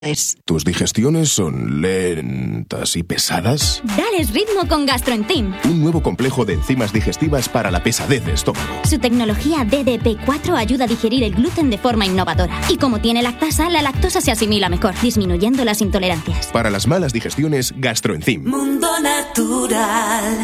¿Tus digestiones son lentas y pesadas? Dales ritmo con GastroEnzyme. Un nuevo complejo de enzimas digestivas para la pesadez de estómago. Su tecnología DDP4 ayuda a digerir el gluten de forma innovadora. Y como tiene lactasa, la lactosa se asimila mejor, disminuyendo las intolerancias. Para las malas digestiones, GastroEnzyme. Mundo Natural.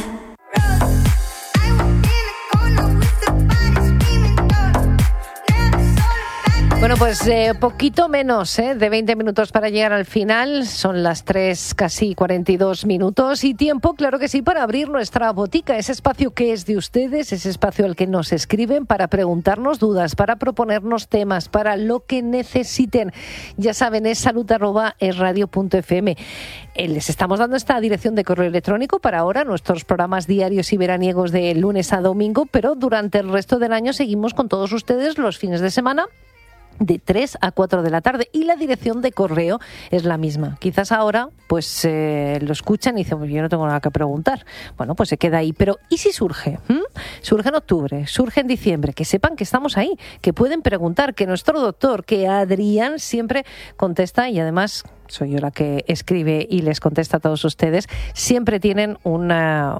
Bueno, pues poquito menos de 20 minutos para llegar al final. Son las 3, casi 42 minutos. Y tiempo, claro que sí, para abrir nuestra botica. Ese espacio que es de ustedes, ese espacio al que nos escriben para preguntarnos dudas, para proponernos temas, para lo que necesiten. Ya saben, es salud@esradio.fm. Les estamos dando esta dirección de correo electrónico para ahora, nuestros programas diarios y veraniegos de lunes a domingo, pero durante el resto del año seguimos con todos ustedes los fines de semana, de 3 a 4 de la tarde, y la dirección de correo es la misma. Quizás ahora pues lo escuchan y dicen, yo no tengo nada que preguntar. Bueno, pues se queda ahí. Pero ¿y si surge? Surge en octubre, surge en diciembre. Que sepan que estamos ahí, que pueden preguntar, que nuestro doctor, que Adrián siempre contesta, y además soy yo la que escribe y les contesta a todos ustedes, siempre tienen una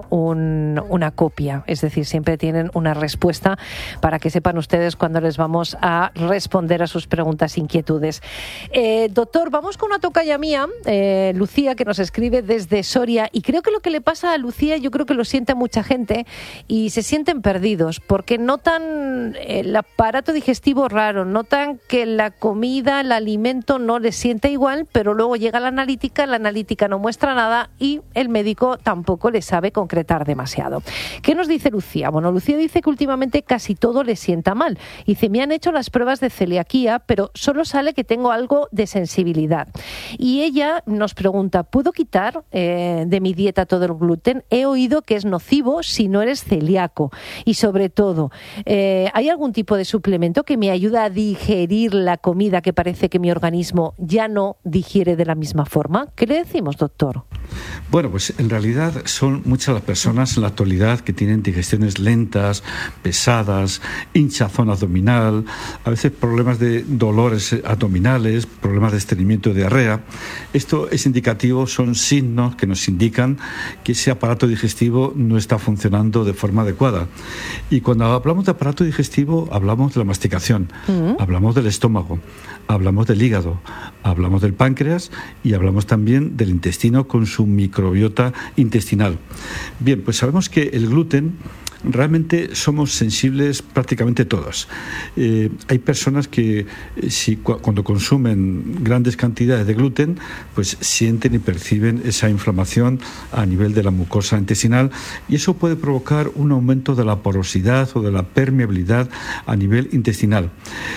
copia, es decir, siempre tienen una respuesta para que sepan ustedes cuando les vamos a responder a sus preguntas, inquietudes. Doctor, vamos con una tocaya mía, Lucía, que nos escribe desde Soria, y creo que lo que le pasa a Lucía, yo creo que lo siente mucha gente y se sienten perdidos porque notan el aparato digestivo raro, notan que la comida, el alimento no les siente igual, pero luego llega la analítica no muestra nada y el médico tampoco le sabe concretar demasiado. ¿Qué nos dice Lucía? Bueno, Lucía dice que últimamente casi todo le sienta mal. Dice, me han hecho las pruebas de celiaquía, pero solo sale que tengo algo de sensibilidad. Y ella nos pregunta, ¿puedo quitar de mi dieta todo el gluten? He oído que es nocivo si no eres celíaco. Y sobre todo, ¿hay algún tipo de suplemento que me ayuda a digerir la comida que parece que mi organismo ya no digiere de la misma forma? ¿Qué le decimos, doctor? Bueno, pues en realidad son muchas las personas en la actualidad que tienen digestiones lentas, pesadas, hinchazón abdominal, a veces problemas de dolores abdominales, problemas de estreñimiento y diarrea. Esto es indicativo, son signos que nos indican que ese aparato digestivo no está funcionando de forma adecuada. Y cuando hablamos de aparato digestivo, hablamos de la masticación, hablamos del estómago, hablamos del hígado, hablamos del páncreas y hablamos también del intestino con su microbiota intestinal. Bien, pues sabemos que el gluten, realmente somos sensibles prácticamente todos. Hay personas que cuando consumen grandes cantidades de gluten, pues sienten y perciben esa inflamación a nivel de la mucosa intestinal, y eso puede provocar un aumento de la porosidad o de la permeabilidad a nivel intestinal.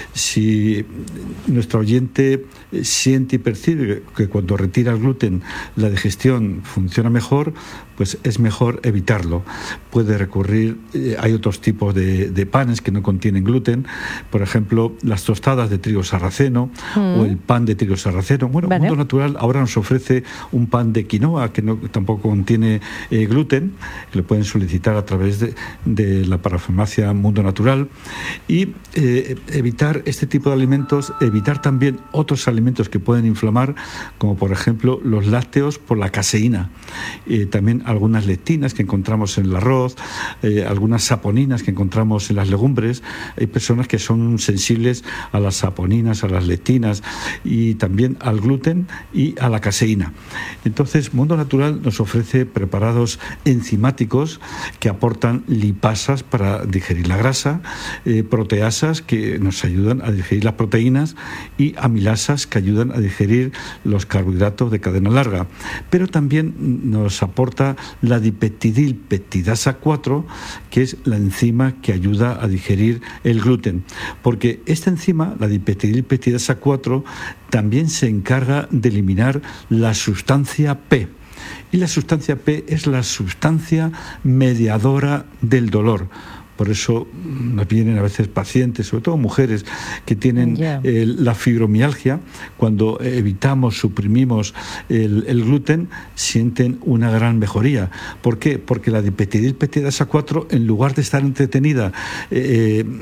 Si nuestro oyente siente y percibe que cuando retira el gluten la digestión funciona mejor, pues es mejor evitarlo. Puede recurrir, hay otros tipos de panes que no contienen gluten, por ejemplo, las tostadas de trigo sarraceno o el pan de trigo sarraceno. Bueno, vale. Mundo Natural ahora nos ofrece un pan de quinoa que tampoco contiene gluten, que lo pueden solicitar a través de la parafarmacia Mundo Natural. Y evitar este tipo de alimentos, evitar también otros alimentos que pueden inflamar, como por ejemplo los lácteos por la caseína, también algunas lectinas que encontramos en el arroz, algunas saponinas que encontramos en las legumbres. Hay personas que son sensibles a las saponinas, a las lectinas y también al gluten y a la caseína. Entonces, Mundo Natural nos ofrece preparados enzimáticos que aportan lipasas para digerir la grasa, proteasas que nos ayudan a digerir las proteínas y amilasas que ayudan a digerir los carbohidratos de cadena larga. Pero también nos aporta la dipeptidilpeptidasa 4, que es la enzima que ayuda a digerir el gluten, porque esta enzima, la dipeptidilpeptidasa 4, también se encarga de eliminar la sustancia P. Y la sustancia P es la sustancia mediadora del dolor. Por eso nos vienen a veces pacientes, sobre todo mujeres, que tienen la fibromialgia. Cuando evitamos, suprimimos el gluten, sienten una gran mejoría. ¿Por qué? Porque la dipeptidilpeptidasa 4, en lugar de estar entretenida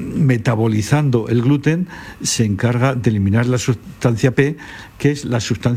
metabolizando el gluten, se encarga de eliminar la sustancia P, que es la sustancia